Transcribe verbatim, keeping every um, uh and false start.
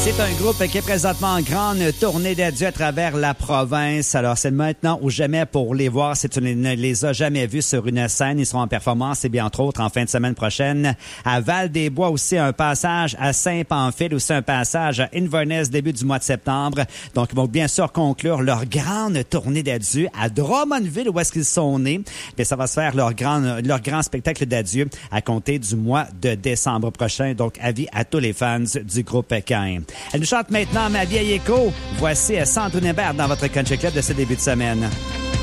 C'est un groupe qui est présentement en grande tournée d'adieu à travers la province. Alors, c'est maintenant ou jamais pour les voir si tu ne les as jamais vus sur une scène. Ils seront en performance et bien entre autres en fin de semaine prochaine à Val-des-Bois, aussi un passage à Saint-Pamphile, aussi un passage à Inverness début du mois de septembre. Donc, ils vont bien sûr conclure leur grande tournée d'adieu à Drummondville où est-ce qu'ils sont nés. Bien, ça va se faire leur grand, leur grand spectacle d'adieu à compter du mois de décembre prochain. Donc, avis à tous les fans du groupe Caïn. Elle nous chante maintenant Ma vieille écho. Voici Sandrine Hébert dans votre Country Club de ce début de semaine.